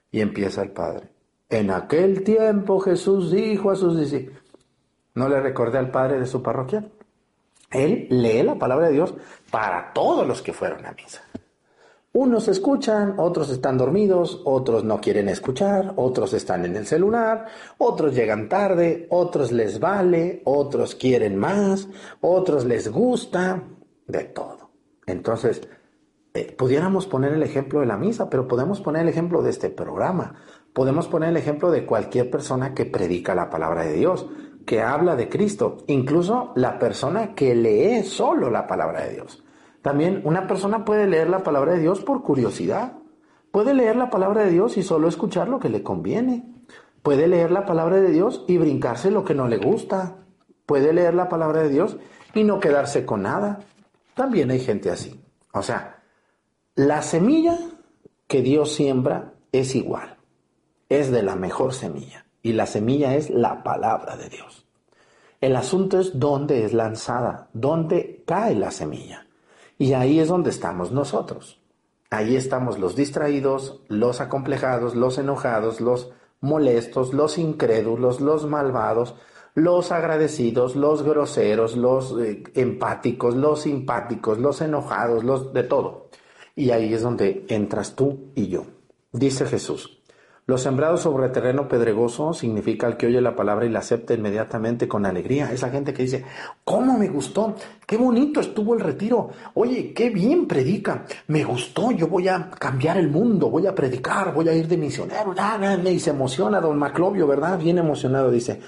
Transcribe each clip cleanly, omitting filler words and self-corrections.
Y empieza el Padre. En aquel tiempo Jesús dijo a sus discípulos. No le recordé al padre de su parroquia. Él lee la palabra de Dios para todos los que fueron a misa. Unos escuchan, otros están dormidos, otros no quieren escuchar, otros están en el celular, otros llegan tarde, otros les vale, otros quieren más, otros les gusta, de todo. Entonces, pudiéramos poner el ejemplo de la misa, pero podemos poner el ejemplo de este programa. Podemos poner el ejemplo de cualquier persona que predica la palabra de Dios, que habla de Cristo, incluso la persona que lee solo la palabra de Dios. También una persona puede leer la palabra de Dios por curiosidad. Puede leer la palabra de Dios y solo escuchar lo que le conviene. Puede leer la palabra de Dios y brincarse lo que no le gusta. Puede leer la palabra de Dios y no quedarse con nada. También hay gente así. O sea, la semilla que Dios siembra es igual. Es de la mejor semilla. Y la semilla es la palabra de Dios. El asunto es dónde es lanzada, dónde cae la semilla. Y ahí es donde estamos nosotros. Ahí estamos los distraídos, los acomplejados, los enojados, los molestos, los incrédulos, los malvados, los agradecidos, los groseros, los empáticos, los simpáticos, los enojados, los de todo. Y ahí es donde entras tú y yo. Dice Jesús. Lo sembrado sobre terreno pedregoso significa el que oye la palabra y la acepta inmediatamente con alegría. Esa gente que dice, ¿cómo me gustó? Qué bonito estuvo el retiro. Oye, qué bien predica. Me gustó, yo voy a cambiar el mundo, voy a predicar, voy a ir de misionero. Y se emociona don Maclovio, ¿verdad? Bien emocionado, dice.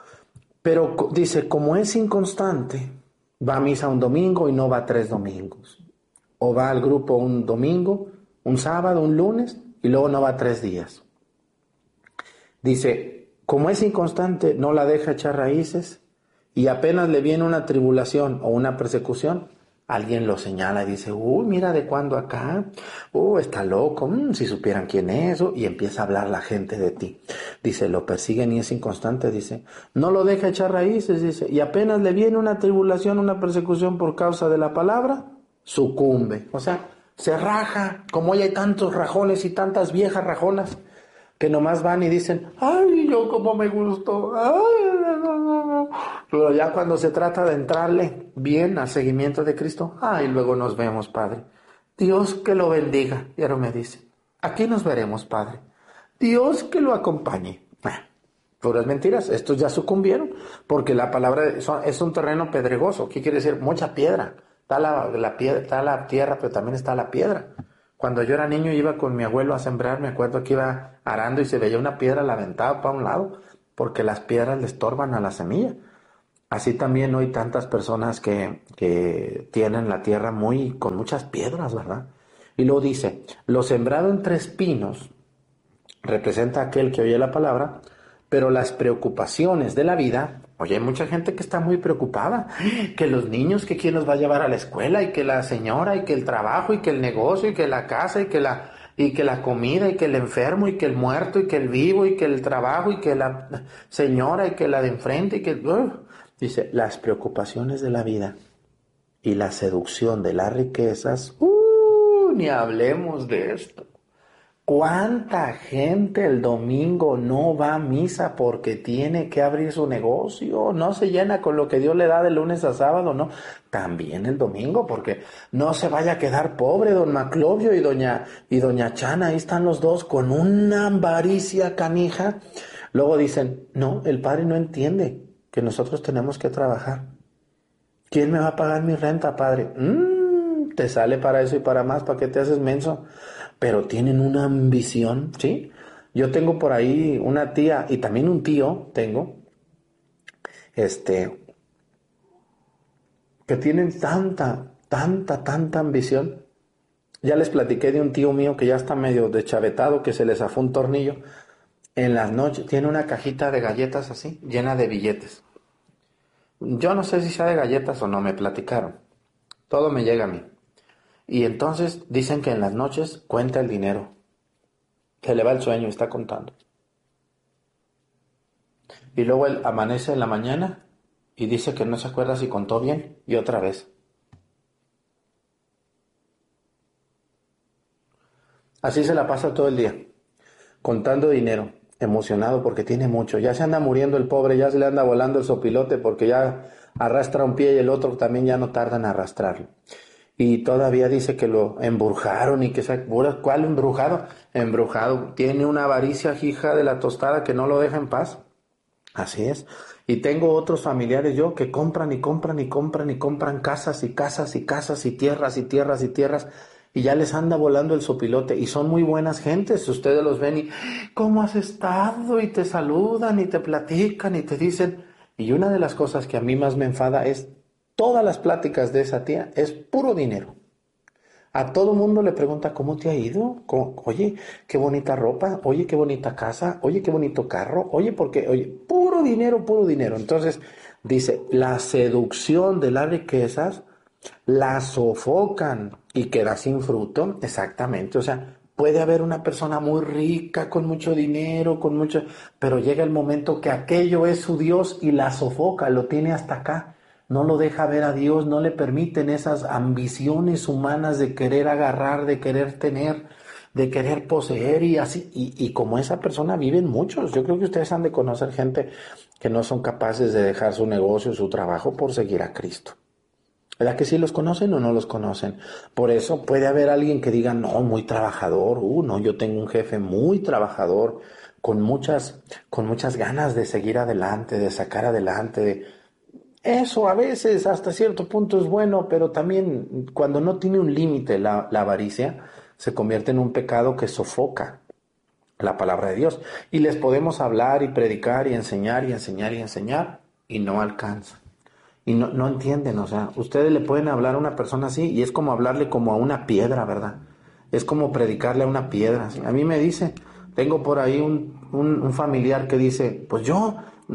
Pero dice, como es inconstante, va a misa un domingo y no va 3 domingos. O va al grupo un domingo, un sábado, un lunes y luego no va 3 días. Dice, como es inconstante, no la deja echar raíces y apenas le viene una tribulación o una persecución, alguien lo señala y dice, uy, mira de cuándo acá, está loco, si supieran quién es, y empieza a hablar la gente de ti. Dice, lo persiguen y es inconstante, dice, no lo deja echar raíces, dice, y apenas le viene una tribulación, una persecución por causa de la palabra, sucumbe. O sea, se raja, como hoy hay tantos rajones y tantas viejas rajonas, que nomás van y dicen, ay, yo como me gustó, ay, pero ya cuando se trata de entrarle bien al seguimiento de Cristo, ay, luego nos vemos, Padre. Dios que lo bendiga. Y ahora me dice, aquí nos veremos, Padre. Dios que lo acompañe. Puras mentiras, estos ya sucumbieron, porque la palabra es un terreno pedregoso. ¿Qué quiere decir? Mucha piedra. Está la tierra, pero también está la piedra. Cuando yo era niño iba con mi abuelo a sembrar, me acuerdo que iba arando y se veía una piedra, la aventaba para un lado, porque las piedras le estorban a la semilla. Así también hoy tantas personas que tienen la tierra con muchas piedras, ¿verdad? Y luego dice, lo sembrado entre espinos representa a aquel que oye la palabra, pero las preocupaciones de la vida, oye, hay mucha gente que está muy preocupada, que los niños, que quién los va a llevar a la escuela, y que la señora, y que el trabajo, y que el negocio, y que la casa, y que la comida, y que el enfermo, y que el muerto, y que el vivo, y que el trabajo, y que la señora, y que la de enfrente, y que... dice, las preocupaciones de la vida y la seducción de las riquezas, ni hablemos de esto. ¿Cuánta gente el domingo no va a misa porque tiene que abrir su negocio? No se llena con lo que Dios le da de lunes a sábado, ¿no? También el domingo, porque no se vaya a quedar pobre don Maclovio y doña Chana, ahí están los dos con una avaricia canija. Luego dicen, no, el padre no entiende que nosotros tenemos que trabajar. ¿Quién me va a pagar mi renta, padre? Te sale para eso y para más, ¿para qué te haces menso? Pero tienen una ambición, ¿sí? Yo tengo por ahí una tía y también un tío, que tienen tanta ambición. Ya les platiqué de un tío mío que ya está medio deschavetado, que se le zafó un tornillo. En las noches tiene una cajita de galletas así, llena de billetes. Yo no sé si sea de galletas o no, me platicaron. Todo me llega a mí. Y entonces dicen que en las noches cuenta el dinero. Se le va el sueño y está contando. Y luego él amanece en la mañana y dice que no se acuerda si contó bien y otra vez. Así se la pasa todo el día. contando dinero, emocionado porque tiene mucho. Ya se anda muriendo el pobre, ya se le anda volando el sopilote porque ya arrastra un pie y el otro también ya no tarda en arrastrarlo. Y todavía dice que lo embrujaron y que se... ¿Cuál embrujado? Embrujado. Tiene una avaricia hija de la tostada que no lo deja en paz. Así es. Y tengo otros familiares yo que compran y compran y compran y compran casas y casas y casas y tierras y tierras y tierras y ya les anda volando el sopilote y son muy buenas gentes. Ustedes los ven y ¿cómo has estado? Y te saludan y te platican y te dicen. Y una de las cosas que a mí más me enfada es todas las pláticas de esa tía es puro dinero. A todo mundo le pregunta cómo te ha ido, oye, qué bonita ropa, oye, qué bonita casa, oye, qué bonito carro, oye, porque, oye, puro dinero, puro dinero. Entonces, dice, la seducción de las riquezas la sofocan y queda sin fruto, exactamente. O sea, puede haber una persona muy rica, con mucho dinero, con mucho, pero llega el momento que aquello es su Dios y la sofoca, lo tiene hasta acá. No lo deja ver a Dios, no le permiten esas ambiciones humanas de querer agarrar, de querer tener, de querer poseer y así. Y como esa persona viven muchos. Yo creo que ustedes han de conocer gente que no son capaces de dejar su negocio, su trabajo por seguir a Cristo. ¿Verdad que sí los conocen o no los conocen? Por eso puede haber alguien que diga, no, muy trabajador, no, yo tengo un jefe muy trabajador, con muchas ganas de seguir adelante, de sacar adelante, eso a veces hasta cierto punto es bueno, pero también cuando no tiene un límite la avaricia, se convierte en un pecado que sofoca la palabra de Dios. Y les podemos hablar y predicar y enseñar y enseñar y enseñar y no alcanza. Y no entienden, o sea, ustedes le pueden hablar a una persona así y es como hablarle como a una piedra, ¿verdad? Es como predicarle a una piedra. ¿Sí? A mí me dice, tengo por ahí un familiar que dice, pues yo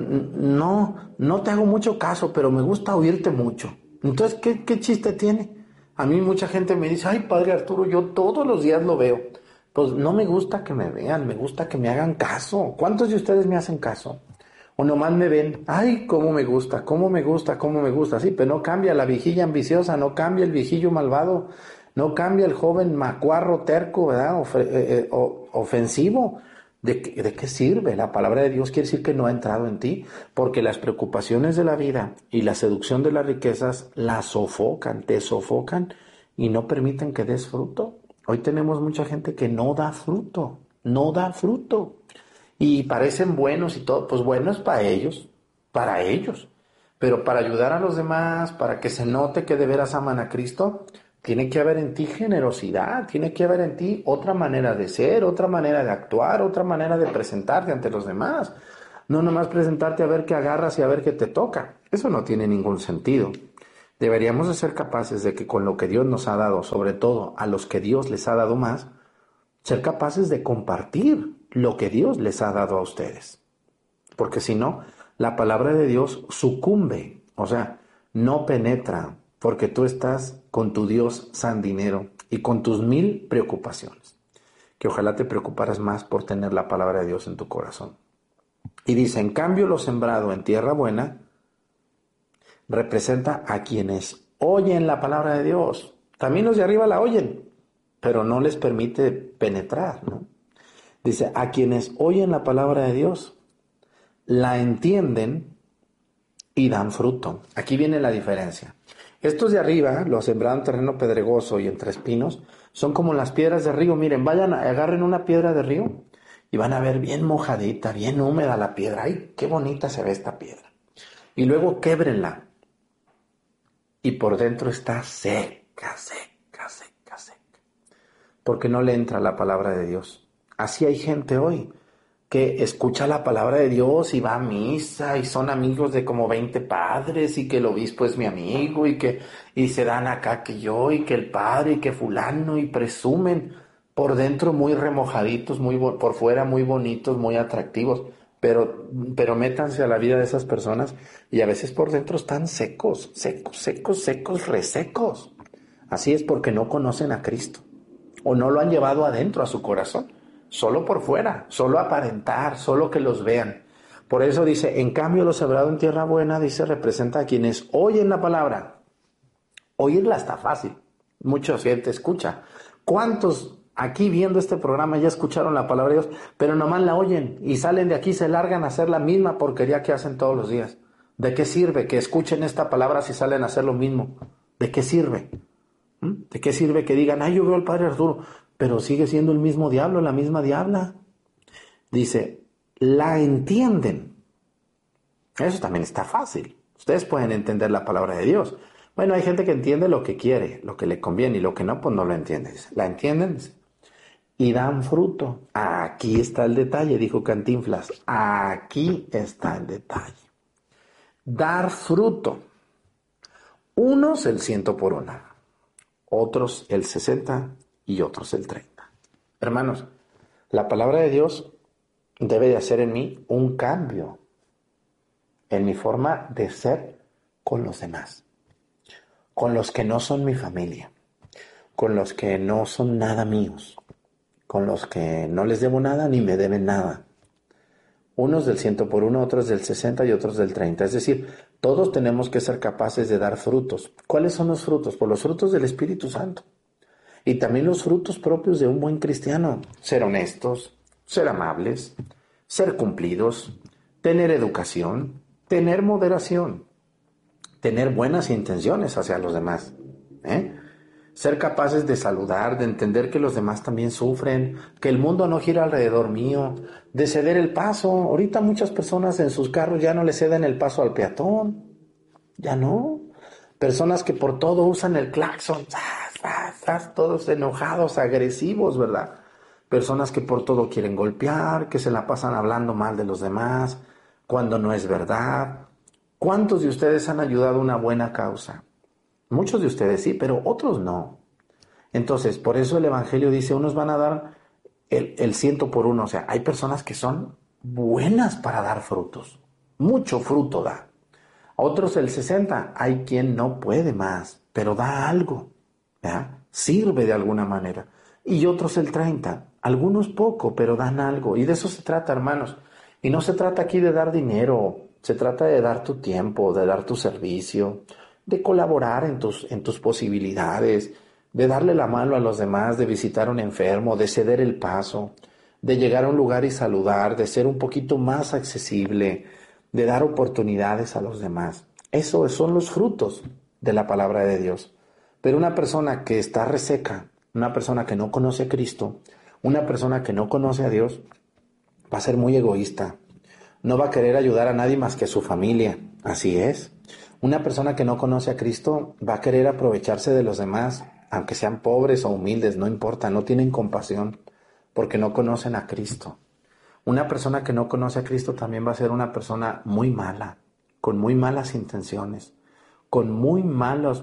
no te hago mucho caso, pero me gusta oírte mucho. Entonces, ¿qué chiste tiene? A mí mucha gente me dice, ay, padre Arturo, yo todos los días lo veo. Pues no me gusta que me vean, me gusta que me hagan caso. ¿Cuántos de ustedes me hacen caso? O nomás me ven, ay, cómo me gusta, cómo me gusta, cómo me gusta. Sí, pero no cambia la viejilla ambiciosa, no cambia el viejillo malvado, no cambia el joven macuarro, terco, ¿verdad? Ofensivo. ¿De qué sirve? La palabra de Dios quiere decir que no ha entrado en ti, porque las preocupaciones de la vida y la seducción de las riquezas la sofocan, te sofocan y no permiten que des fruto. Hoy tenemos mucha gente que no da fruto, no da fruto. Y parecen buenos y todo, pues bueno es para ellos. Pero para ayudar a los demás, para que se note que de veras aman a Cristo, tiene que haber en ti generosidad, tiene que haber en ti otra manera de ser, otra manera de actuar, otra manera de presentarte ante los demás. No nomás presentarte a ver qué agarras y a ver qué te toca. Eso no tiene ningún sentido. Deberíamos de ser capaces de que con lo que Dios nos ha dado, sobre todo a los que Dios les ha dado más, ser capaces de compartir lo que Dios les ha dado a ustedes. Porque si no, la palabra de Dios sucumbe, o sea, no penetra, porque tú estás con tu Dios san dinero y con tus 1000 preocupaciones. Que ojalá te preocuparas más por tener la palabra de Dios en tu corazón. Y dice, en cambio lo sembrado en tierra buena representa a quienes oyen la palabra de Dios. También los de arriba la oyen, pero no les permite penetrar, ¿no? Dice, a quienes oyen la palabra de Dios, la entienden y dan fruto. Aquí viene la diferencia. Estos de arriba, los sembrados en terreno pedregoso y entre espinos, son como las piedras de río. Miren, agarren una piedra de río y van a ver bien mojadita, bien húmeda la piedra. ¡Ay, qué bonita se ve esta piedra! Y luego québrenla. Y por dentro está seca, seca, seca, seca. Porque no le entra la palabra de Dios. Así hay gente hoy que escucha la palabra de Dios y va a misa y son amigos de como 20 padres y que el obispo es mi amigo y se dan acá que yo y que el padre y que fulano y presumen por dentro muy remojaditos, por fuera muy bonitos, muy atractivos, pero métanse a la vida de esas personas y a veces por dentro están secos, secos, secos, secos, resecos. Así es porque no conocen a Cristo o no lo han llevado adentro a su corazón. Solo por fuera, solo aparentar, solo que los vean. Por eso dice, en cambio lo sembrado en tierra buena, dice, representa a quienes oyen la palabra. Oírla está fácil. Mucha gente escucha. ¿Cuántos aquí viendo este programa ya escucharon la palabra de Dios, pero nomás la oyen y salen de aquí, se largan a hacer la misma porquería que hacen todos los días. ¿De qué sirve que escuchen esta palabra si salen a hacer lo mismo? ¿De qué sirve? ¿De qué sirve que digan, ay, yo veo al Padre Arturo, pero sigue siendo el mismo diablo, la misma diabla? Dice, la entienden. Eso también está fácil. Ustedes pueden entender la palabra de Dios. Bueno, hay gente que entiende lo que quiere, lo que le conviene, y lo que no, pues no lo entiende. La entienden y dan fruto. Aquí está el detalle, dijo Cantinflas. Aquí está el detalle. Dar fruto. Unos el 100 por 1, otros el 60 y otros el 30. Hermanos, la palabra de Dios debe de hacer en mí un cambio en mi forma de ser con los demás, con los que no son mi familia, con los que no son nada míos, con los que no les debo nada ni me deben nada. Unos del 100 por 1, otros del 60 y otros del 30. Es decir, todos tenemos que ser capaces de dar frutos. ¿Cuáles son los frutos? Pues los frutos del Espíritu Santo. Y también los frutos propios de un buen cristiano. Ser honestos, ser amables, ser cumplidos, tener educación, tener moderación, tener buenas intenciones hacia los demás. Ser capaces de saludar, de entender que los demás también sufren, que el mundo no gira alrededor mío, de ceder el paso. Ahorita muchas personas en sus carros ya no le ceden el paso al peatón, ya no. Personas que por todo usan el claxon, todos enojados, agresivos, ¿verdad? Personas que por todo quieren golpear, que se la pasan hablando mal de los demás, cuando no es verdad. ¿Cuántos de ustedes han ayudado a una buena causa? Muchos de ustedes sí, pero otros no. Entonces, por eso el Evangelio dice, unos van a dar el 100 por 1. O sea, hay personas que son buenas para dar frutos. Mucho fruto da. Otros el 60. Hay quien no puede más, pero da algo. ¿Ya? Sirve de alguna manera. Y otros el 30. Algunos poco, pero dan algo. Y de eso se trata, hermanos. Y no se trata aquí de dar dinero. Se trata de dar tu tiempo, de dar tu servicio, de colaborar en tus posibilidades, de darle la mano a los demás, de visitar a un enfermo, de ceder el paso, de llegar a un lugar y saludar, de ser un poquito más accesible, de dar oportunidades a los demás. Esos son los frutos de la palabra de Dios. Pero una persona que está reseca, una persona que no conoce a Cristo, una persona que no conoce a Dios, va a ser muy egoísta. No va a querer ayudar a nadie más que a su familia. Así es. Una persona que no conoce a Cristo va a querer aprovecharse de los demás, aunque sean pobres o humildes, no importa, no tienen compasión porque no conocen a Cristo. Una persona que no conoce a Cristo también va a ser una persona muy mala, con muy malas intenciones, con muy malas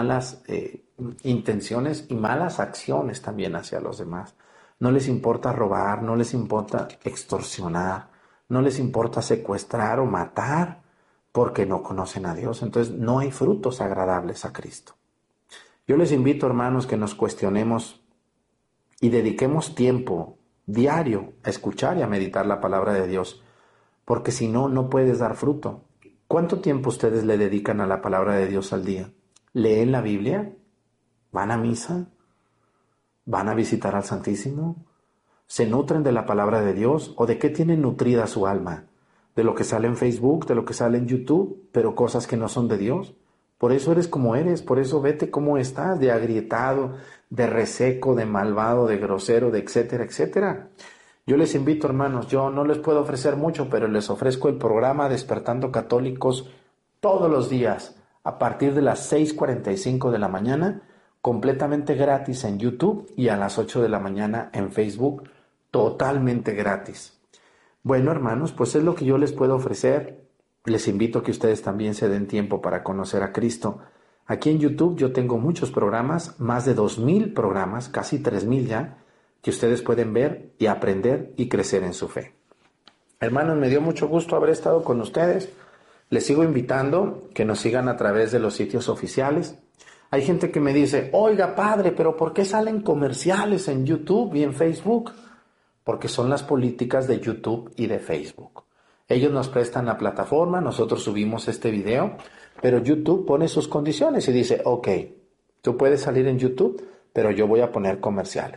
intenciones y malas acciones también hacia los demás. No les importa robar, no les importa extorsionar, no les importa secuestrar o matar, porque no conocen a Dios. Entonces no hay frutos agradables a Cristo. Yo les invito, hermanos, que nos cuestionemos y dediquemos tiempo diario a escuchar y a meditar la palabra de Dios, porque si no, no puedes dar fruto. ¿Cuánto tiempo ustedes le dedican a la palabra de Dios al día? ¿Leen la Biblia? ¿Van a misa? ¿Van a visitar al Santísimo? ¿Se nutren de la palabra de Dios o de qué tienen nutrida su alma? ¿De lo que sale en Facebook, de lo que sale en YouTube, pero cosas que no son de Dios? Por eso eres como eres, por eso vete como estás, de agrietado, de reseco, de malvado, de grosero, de etcétera, etcétera. Yo les invito, hermanos, yo no les puedo ofrecer mucho, pero les ofrezco el programa Despertando Católicos todos los días, a partir de las 6:45 de la mañana, completamente gratis en YouTube y a las 8 de la mañana en Facebook, totalmente gratis. Bueno, hermanos, pues es lo que yo les puedo ofrecer. Les invito a que ustedes también se den tiempo para conocer a Cristo. Aquí en YouTube yo tengo muchos programas, más de 2,000 programas, casi 3,000 ya, que ustedes pueden ver y aprender y crecer en su fe. Hermanos, me dio mucho gusto haber estado con ustedes. Les sigo invitando que nos sigan a través de los sitios oficiales. Hay gente que me dice, oiga padre, pero ¿por qué salen comerciales en YouTube y en Facebook? Porque son las políticas de YouTube y de Facebook. Ellos nos prestan la plataforma, nosotros subimos este video, pero YouTube pone sus condiciones y dice, ok, tú puedes salir en YouTube, pero yo voy a poner comerciales.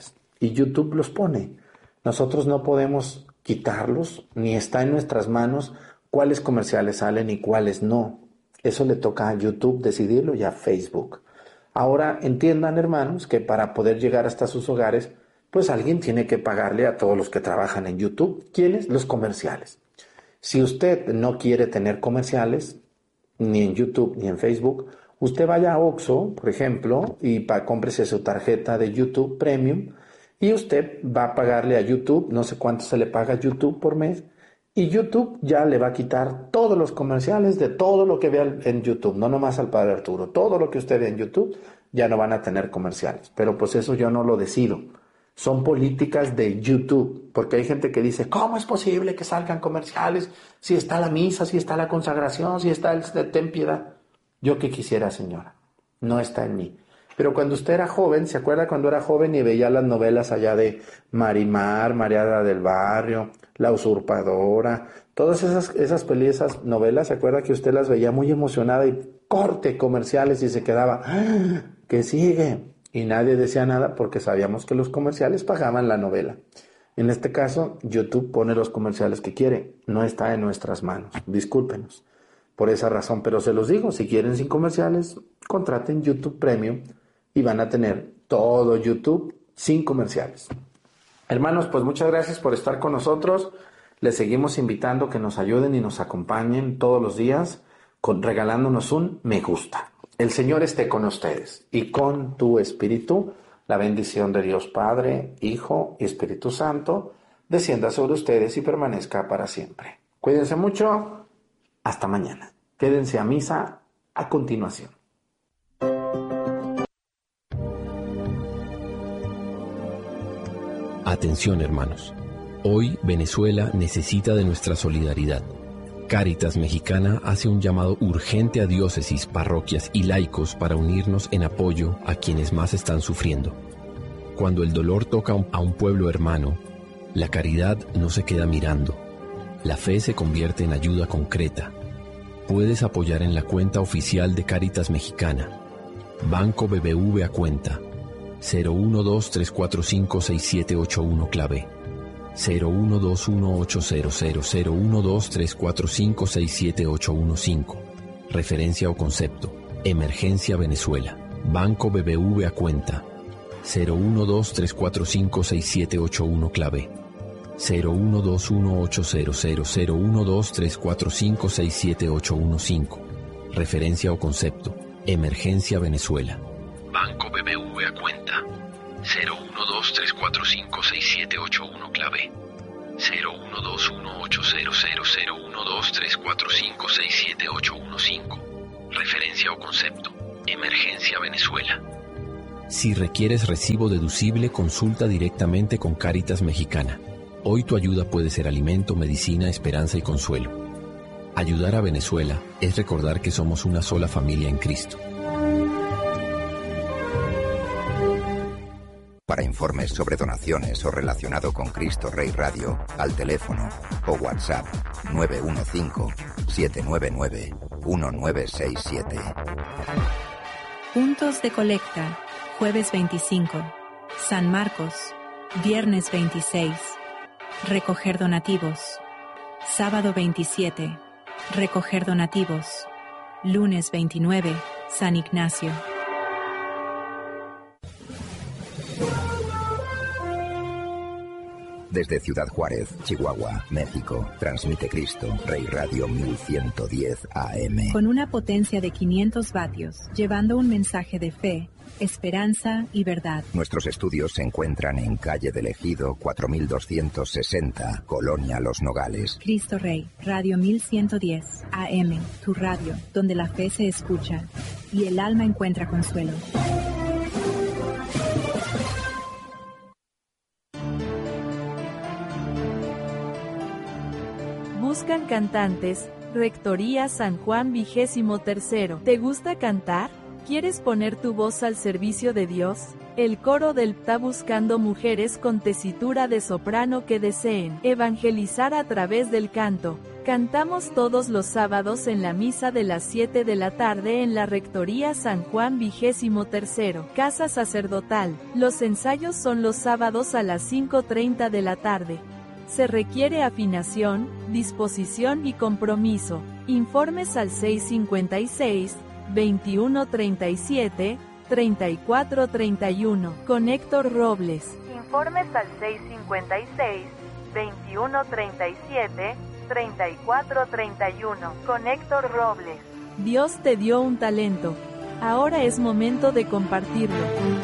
y YouTube los pone. Nosotros no podemos quitarlos, ni está en nuestras manos cuáles comerciales salen y cuáles no. Eso le toca a YouTube decidirlo y a Facebook. Ahora entiendan, hermanos, que para poder llegar hasta sus hogares, pues alguien tiene que pagarle a todos los que trabajan en YouTube. ¿Quiénes? Los comerciales. Si usted no quiere tener comerciales, ni en YouTube ni en Facebook, usted vaya a Oxxo, por ejemplo, y cómprese su tarjeta de YouTube Premium, y usted va a pagarle a YouTube, no sé cuánto se le paga a YouTube por mes, y YouTube ya le va a quitar todos los comerciales de todo lo que vea en YouTube, no nomás al Padre Arturo, todo lo que usted ve en YouTube ya no van a tener comerciales, pero pues eso yo no lo decido. Son políticas de YouTube, porque hay gente que dice, ¿cómo es posible que salgan comerciales si está la misa, si está la consagración, si está el ten piedad? Yo qué quisiera, señora, no está en mí. Pero cuando usted era joven, ¿se acuerda cuando era joven y veía las novelas allá de Marimar, Mariada del Barrio, La Usurpadora, todas esas novelas, ¿se acuerda que usted las veía muy emocionada y corte comerciales y se quedaba, ¡ah! ¿Qué sigue? Y nadie decía nada porque sabíamos que los comerciales pagaban la novela. En este caso, YouTube pone los comerciales que quiere. No está en nuestras manos. Discúlpenos por esa razón, pero se los digo, si quieren sin comerciales, contraten YouTube Premium y van a tener todo YouTube sin comerciales. Hermanos, pues muchas gracias por estar con nosotros. Les seguimos invitando que nos ayuden y nos acompañen todos los días regalándonos un me gusta. El Señor esté con ustedes y con tu espíritu. La bendición de Dios Padre, Hijo y Espíritu Santo descienda sobre ustedes y permanezca para siempre. Cuídense mucho. Hasta mañana. Quédense a misa a continuación. Atención, hermanos. Hoy Venezuela necesita de nuestra solidaridad. Cáritas Mexicana hace un llamado urgente a diócesis, parroquias y laicos para unirnos en apoyo a quienes más están sufriendo. Cuando el dolor toca a un pueblo hermano, la caridad no se queda mirando. La fe se convierte en ayuda concreta. Puedes apoyar en la cuenta oficial de Cáritas Mexicana. Banco BBV a cuenta 012-345-6781 clave 012-18000-12345-67815. Referencia o concepto: Emergencia Venezuela. Banco BBV a cuenta 012-345-6781 clave 012-18000-12345-67815. Referencia o concepto: Emergencia Venezuela. Banco BBV a cuenta 012-345-6781 clave 012-18000-12345-67815. Referencia o concepto: Emergencia Venezuela. Si requieres recibo deducible, consulta directamente con Cáritas Mexicana. Hoy tu ayuda puede ser alimento, medicina, esperanza y consuelo. Ayudar a Venezuela es recordar que somos una sola familia en Cristo. Para informes sobre donaciones o relacionado con Cristo Rey Radio, al teléfono o WhatsApp 915-799-1967. Puntos de colecta: jueves 25, San Marcos, viernes 26, recoger donativos, sábado 27, recoger donativos, lunes 29, San Ignacio. Desde Ciudad Juárez, Chihuahua, México, transmite Cristo Rey Radio 1110 AM. Con una potencia de 500 vatios, llevando un mensaje de fe, esperanza y verdad. Nuestros estudios se encuentran en calle del Ejido 4260, Colonia Los Nogales. Cristo Rey, Radio 1110 AM, tu radio, donde la fe se escucha y el alma encuentra consuelo. Buscan cantantes, Rectoría San Juan 23. ¿Te gusta cantar? ¿Quieres poner tu voz al servicio de Dios? El coro del PTA buscando mujeres con tesitura de soprano que deseen evangelizar a través del canto. Cantamos todos los sábados en la misa de las 7 de la tarde en la Rectoría San Juan 23º, Casa Sacerdotal. Los ensayos son los sábados a las 5:30 de la tarde. Se requiere afinación, disposición y compromiso. Informes al 656-2137-3431 con Héctor Robles. Informes al 656-2137-3431 con Héctor Robles. Dios te dio un talento. Ahora es momento de compartirlo.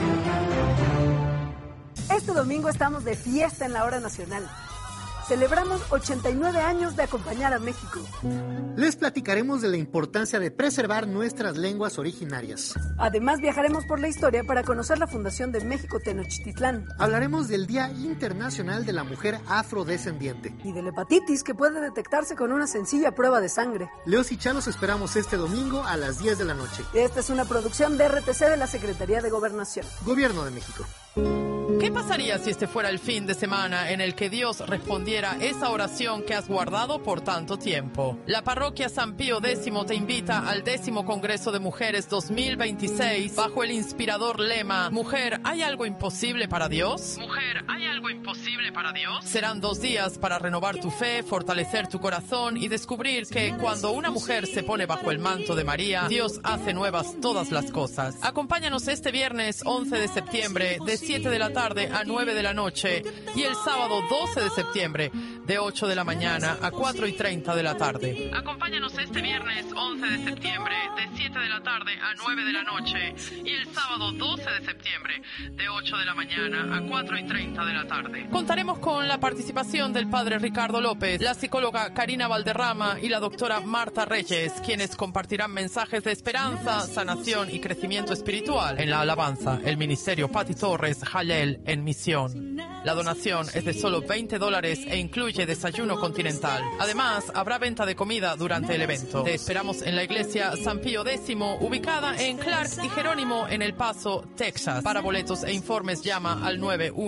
Este domingo estamos de fiesta en la Hora Nacional. Celebramos 89 años de acompañar a México. Les platicaremos de la importancia de preservar nuestras lenguas originarias. Además, viajaremos por la historia para conocer la fundación de México Tenochtitlán. Hablaremos del Día Internacional de la Mujer Afrodescendiente. Y de la hepatitis, que puede detectarse con una sencilla prueba de sangre. Leos y Chá los esperamos este domingo a las 10 de la noche. Esta es una producción de RTC de la Secretaría de Gobernación. Gobierno de México. ¿Qué pasaría si este fuera el fin de semana en el que Dios respondiera esa oración que has guardado por tanto tiempo? La parroquia San Pío X te invita al 10º Congreso de Mujeres 2026 bajo el inspirador lema «Mujer, ¿hay algo imposible para Dios?». Mujer, ¿hay algo imposible para Dios? Serán 2 días para renovar tu fe, fortalecer tu corazón y descubrir que cuando una mujer se pone bajo el manto de María, Dios hace nuevas todas las cosas. Acompáñanos este viernes 11 de septiembre de 7 de la tarde a 9 de la noche y el sábado 12 de septiembre de 8 de la mañana a 4:30 de la tarde. Acompáñanos este viernes 11 de septiembre de 7 de la tarde a 9 de la noche y el sábado 12 de septiembre de 8 de la mañana a 4:30 de la tarde. Contaremos con la participación del padre Ricardo López, la psicóloga Karina Valderrama y la doctora Marta Reyes, quienes compartirán mensajes de esperanza, sanación y crecimiento espiritual en la alabanza, el ministerio Pati Torres Jalel en misión. La donación es de solo $20 e incluye desayuno continental. Además, habrá venta de comida durante el evento. Te esperamos en la iglesia San Pío X, ubicada en Clark y Jerónimo en El Paso, Texas. Para boletos e informes llama al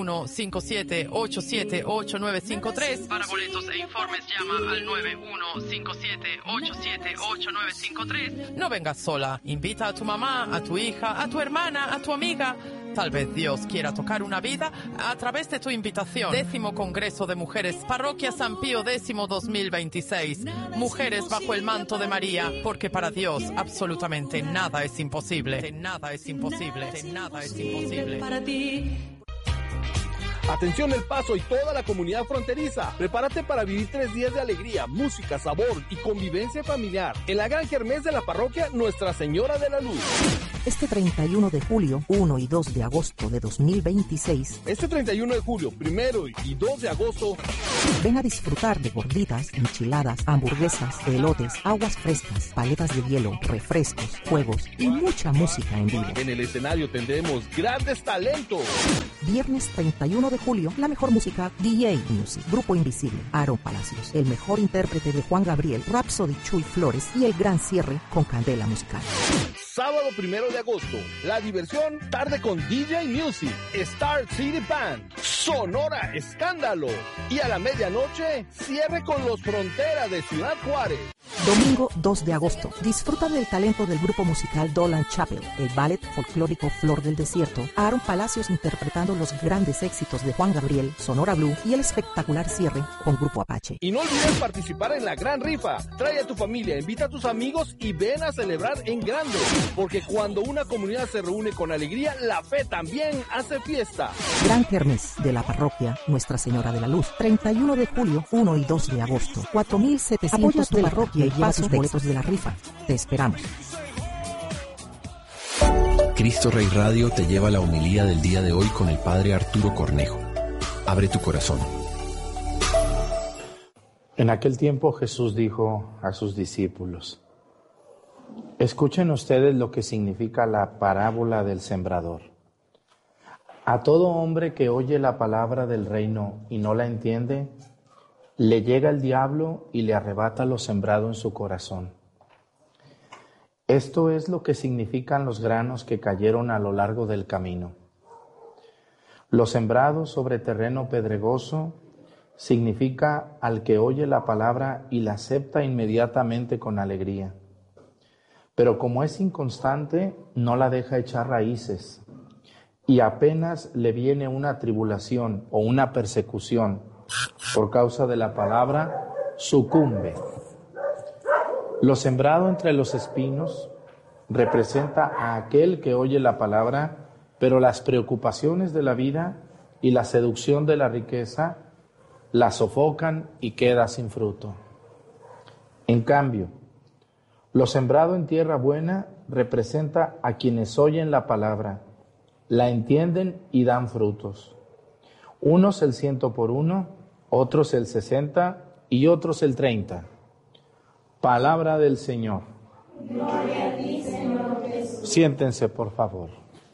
9157878953. Para boletos e informes llama al 9157878953. No vengas sola. Invita a tu mamá, a tu hija, a tu hermana, a tu amiga. Tal vez Dios quiera tocar una vida a través de tu invitación. 10º Congreso de Mujeres, Parroquia San Pío X 2026. Mujeres bajo el manto de María, porque para Dios absolutamente nada es imposible. Nada es imposible. Nada es imposible. Para ti. Atención El Paso y toda la comunidad fronteriza. Prepárate para vivir 3 días de alegría, música, sabor y convivencia familiar en la gran kermés de la parroquia Nuestra Señora de la Luz. Este 31 de julio, 1 y 2 de agosto de 2026. Este 31 de julio, 1 y 2 de agosto. Ven a disfrutar de gorditas, enchiladas, hamburguesas, elotes, aguas frescas, paletas de hielo, refrescos, juegos y mucha música en vivo. En el escenario tendremos grandes talentos. Viernes 31 de julio, la mejor música, DJ Music, Grupo Invisible, Aaron Palacios, el mejor intérprete de Juan Gabriel, Rhapsody Chuy Flores y el gran cierre con Candela Musical. Sábado 1 de agosto, la diversión, tarde con DJ Music, Star City Band, Sonora Escándalo y a la medianoche, cierre con los Fronteras de Ciudad Juárez. Domingo 2 de agosto, disfruta del talento del grupo musical Dolan Chapel, el ballet folclórico Flor del Desierto, Aaron Palacios interpretando los grandes éxitos de Juan Gabriel, Sonora Blue y el espectacular cierre con Grupo Apache. Y no olvides participar en la gran rifa. Trae a tu familia, invita a tus amigos y ven a celebrar en grande. Porque cuando una comunidad se reúne con alegría, la fe también hace fiesta. Gran kermés de la parroquia Nuestra Señora de la Luz, 31 de julio, 1 y 2 de agosto, 4,700 de parroquia y lleva tus boletos de la rifa. Te esperamos. Cristo Rey Radio te lleva a la homilía del día de hoy con el Padre Arturo Cornejo. Abre tu corazón. En aquel tiempo Jesús dijo a sus discípulos: escuchen ustedes lo que significa la parábola del sembrador. A todo hombre que oye la palabra del reino y no la entiende, le llega el diablo y le arrebata lo sembrado en su corazón. Esto es lo que significan los granos que cayeron a lo largo del camino. Los sembrados sobre terreno pedregoso significa al que oye la palabra y la acepta inmediatamente con alegría. Pero como es inconstante, no la deja echar raíces, y apenas le viene una tribulación o una persecución por causa de la palabra, sucumbe. Lo sembrado entre los espinos representa a aquel que oye la palabra, pero las preocupaciones de la vida y la seducción de la riqueza la sofocan y queda sin fruto. En cambio, lo sembrado en tierra buena representa a quienes oyen la palabra, la entienden y dan frutos. Unos el 100 por uno, otros el 60 y otros el 30. Palabra del Señor. Gloria a ti, Señor Jesús. Siéntense, por favor.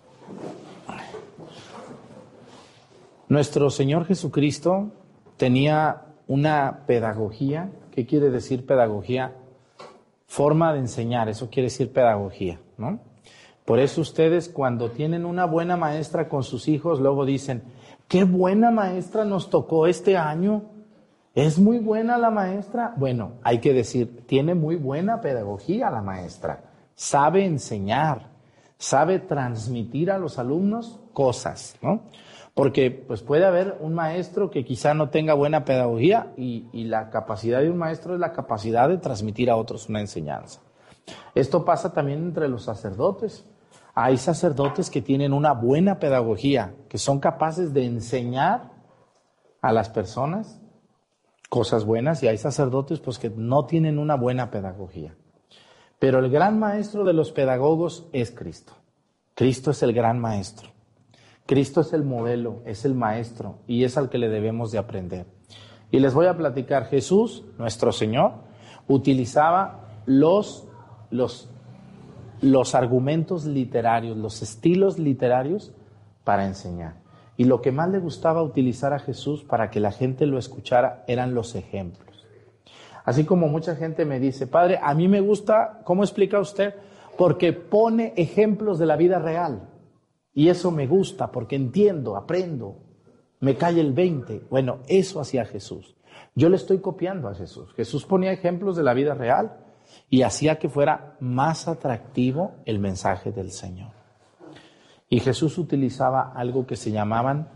Nuestro Señor Jesucristo tenía una pedagogía. ¿Qué quiere decir pedagogía? Forma de enseñar, eso quiere decir pedagogía, ¿no? Por eso ustedes cuando tienen una buena maestra con sus hijos, luego dicen, qué buena maestra nos tocó este año, es muy buena la maestra. Bueno, hay que decir, tiene muy buena pedagogía la maestra, sabe enseñar, sabe transmitir a los alumnos cosas, ¿no? Porque pues puede haber un maestro que quizá no tenga buena pedagogía y la capacidad de un maestro es la capacidad de transmitir a otros una enseñanza. Esto pasa también entre los sacerdotes. Hay sacerdotes que tienen una buena pedagogía, que son capaces de enseñar a las personas cosas buenas, y hay sacerdotes pues que no tienen una buena pedagogía. Pero el gran maestro de los pedagogos es Cristo. Cristo es el gran maestro. Cristo es el modelo, es el maestro y es al que le debemos de aprender. Y les voy a platicar, Jesús, nuestro Señor, utilizaba los argumentos literarios, los estilos literarios para enseñar. Y lo que más le gustaba utilizar a Jesús para que la gente lo escuchara eran los ejemplos. Así como mucha gente me dice, padre, a mí me gusta, ¿cómo explica usted? Porque pone ejemplos de la vida real. Y eso me gusta porque entiendo, aprendo, me cae el 20. Bueno, eso hacía Jesús. Yo le estoy copiando a Jesús. Jesús ponía ejemplos de la vida real y hacía que fuera más atractivo el mensaje del Señor. Y Jesús utilizaba algo que se llamaban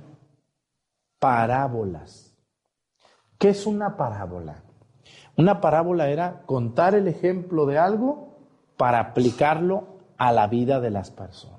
parábolas. ¿Qué es una parábola? Una parábola era contar el ejemplo de algo para aplicarlo a la vida de las personas.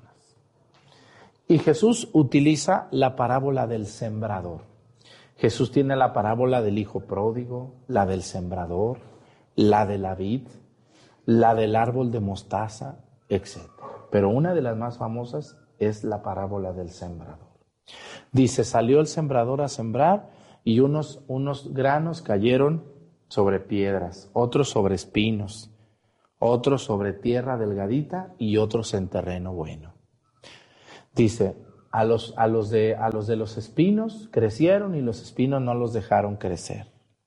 Y Jesús utiliza la parábola del sembrador. Jesús tiene la parábola del hijo pródigo, la del sembrador, la de la vid, la del árbol de mostaza, etc. Pero una de las más famosas es la parábola del sembrador. Dice, salió el sembrador a sembrar y unos granos cayeron sobre piedras, otros sobre espinos, otros sobre tierra delgadita y otros en terreno bueno. Dice, a los de los espinos crecieron y los espinos no los dejaron crecer.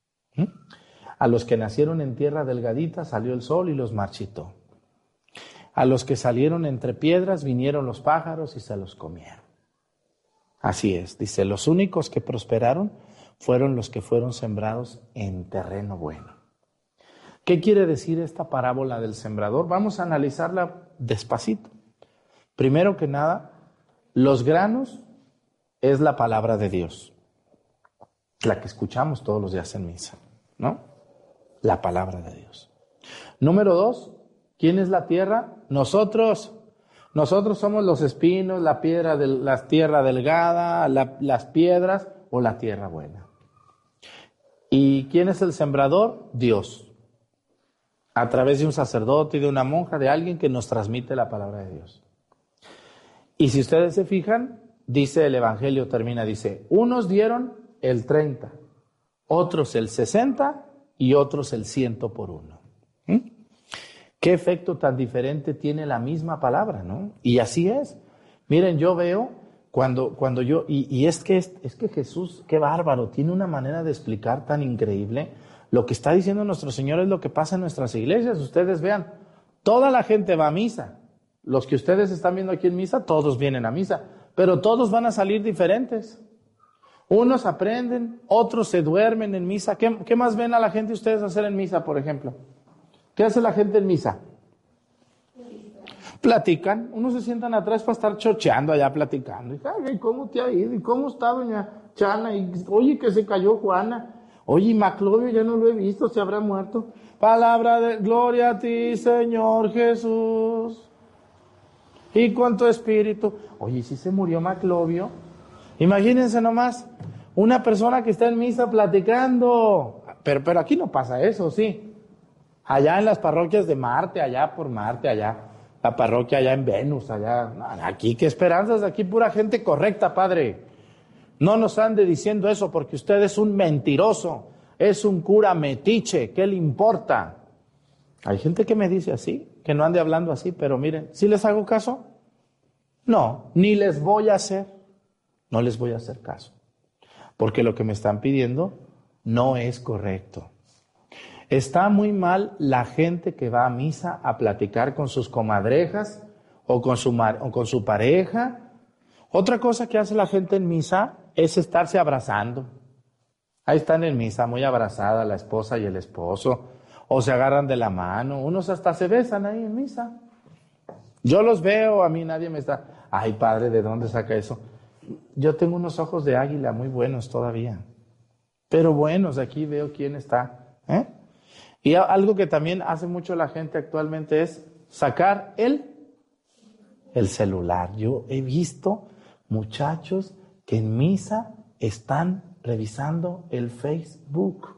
A los que nacieron en tierra delgadita salió el sol y los marchitó. A los que salieron entre piedras vinieron los pájaros y se los comieron. Así es, dice, los únicos que prosperaron fueron los que fueron sembrados en terreno bueno. ¿Qué quiere decir esta parábola del sembrador? Vamos a analizarla despacito. Primero que nada, los granos es la palabra de Dios, la que escuchamos todos los días en misa, ¿no? La palabra de Dios. Número 2, ¿quién es la tierra? Nosotros somos los espinos, la tierra delgada, las piedras o la tierra buena. ¿Y quién es el sembrador? Dios. A través de un sacerdote y de una monja, de alguien que nos transmite la palabra de Dios. Y si ustedes se fijan, dice el Evangelio, dice, unos dieron el 30, otros el 60 y otros el 100 por uno. ¿Qué efecto tan diferente tiene la misma palabra, no? Y así es. Miren, yo veo cuando yo, y es que Jesús, qué bárbaro, tiene una manera de explicar tan increíble. Lo que está diciendo nuestro Señor es lo que pasa en nuestras iglesias. Ustedes vean, Toda la gente va a misa. Los que ustedes están viendo aquí en misa, todos vienen a misa, pero todos van a salir diferentes. Unos aprenden, otros se duermen en misa. ¿Qué más ven a la gente ustedes hacer en misa, por ejemplo? ¿Qué hace la gente en misa? Platican. Unos se sientan atrás para estar chocheando allá, platicando. ¿Y cómo te ha ido? ¿Y cómo está doña Chana? Y, oye, que se cayó Juana. Oye, Maclovio ya no lo he visto, se habrá muerto. Palabra de gloria a ti, Señor Jesús. Y con tu espíritu. Oye, ¿sí se murió Maclovio? Imagínense nomás, una persona que está en misa platicando. Pero aquí no pasa eso, ¿sí? Allá en las parroquias de Marte, allá por Marte, allá. La parroquia allá en Venus, allá. Aquí, qué esperanzas, aquí pura gente correcta, padre. No nos ande diciendo eso porque usted es un mentiroso, es un cura metiche, ¿qué le importa? Hay gente que me dice así, que no ande hablando así, pero miren, ¿sí les hago caso? No, ni les voy a hacer, no les voy a hacer caso, porque lo que me están pidiendo no es correcto. Está muy mal la gente que va a misa a platicar con sus comadrejas o con su pareja. Otra cosa que hace la gente en misa es estarse abrazando. Ahí están en misa, muy abrazada la esposa y el esposo, o se agarran de la mano, unos hasta se besan ahí en misa. Yo los veo, a mí nadie me está, ay padre, ¿de dónde saca eso? Yo tengo unos ojos de águila muy buenos todavía, pero buenos, aquí veo quién está. Y algo que también hace mucho la gente actualmente es sacar el celular. Yo he visto muchachos que en misa están revisando el Facebook.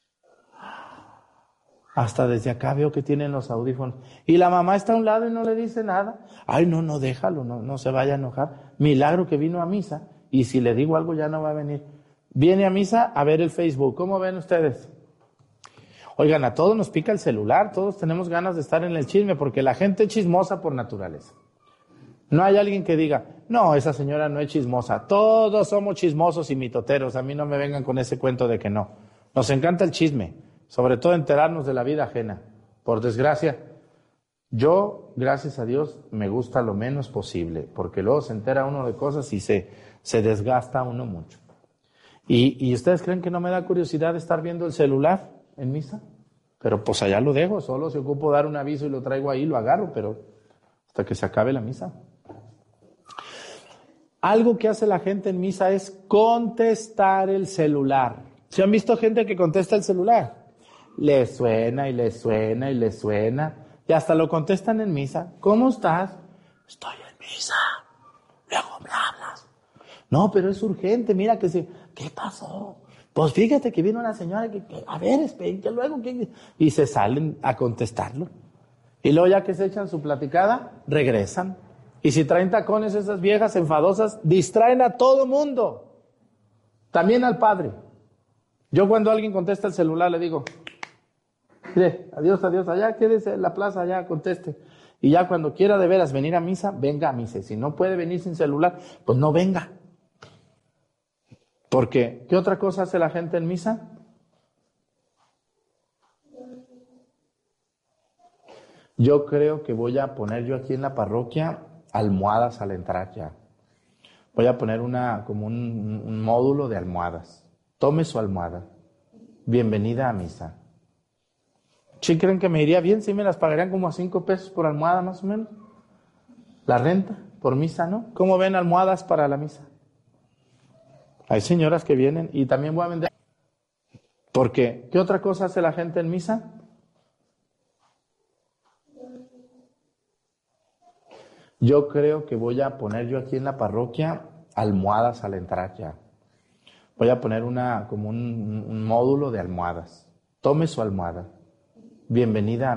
Hasta desde acá veo que tienen los audífonos. Y la mamá está a un lado y no le dice nada. Ay, no, déjalo, no se vaya a enojar. Milagro que vino a misa. Y si le digo algo ya no va a venir. Viene a misa a ver el Facebook. ¿Cómo ven ustedes? Oigan, a todos nos pica el celular. Todos tenemos ganas de estar en el chisme porque la gente es chismosa por naturaleza. No hay alguien que diga, no, esa señora no es chismosa. Todos somos chismosos y mitoteros. A mí no me vengan con ese cuento de que no. Nos encanta el chisme, sobre todo enterarnos de la vida ajena. Por desgracia, yo, gracias a Dios, me gusta lo menos posible, porque luego se entera uno de cosas y se desgasta uno mucho. ¿Y ustedes creen que no me da curiosidad estar viendo el celular en misa? Pero pues allá lo dejo, solo si ocupo dar un aviso y lo traigo ahí, lo agarro, pero hasta que se acabe la misa. Algo que hace la gente en misa es contestar el celular. ¿Se han visto gente que contesta el celular? Le suena y le suena y le suena. Y hasta lo contestan en misa. ¿Cómo estás? Estoy en misa. Luego me hablas. No, pero es urgente. Mira que se... ¿Qué pasó? Pues fíjate que vino una señora que a ver, espera, luego que... Y se salen a contestarlo. Y luego ya que se echan su platicada, regresan. Y si traen tacones esas viejas enfadosas, distraen a todo mundo. También al padre. Yo cuando alguien contesta el celular le digo, mire, adiós, allá, quédese en la plaza, allá, conteste. Y ya cuando quiera de veras venir a misa, venga a misa. Y si no puede venir sin celular, pues no venga. Porque, ¿qué otra cosa hace la gente en misa? Yo creo que voy a poner yo aquí en la parroquia almohadas al entrar ya. Voy a poner como un módulo de almohadas. Tome su almohada. Bienvenida a misa. ¿Sí creen que me iría bien? ¿Sí me las pagarían como a 5 pesos por almohada más o menos? La renta por misa, ¿no? ¿Cómo ven almohadas para la misa? Hay señoras que vienen y también voy a vender. Porque, ¿qué otra cosa hace la gente en misa? Yo creo que voy a poner yo aquí en la parroquia almohadas al entrar ya. Voy a poner como un módulo de almohadas. Tome su almohada. Bienvenida a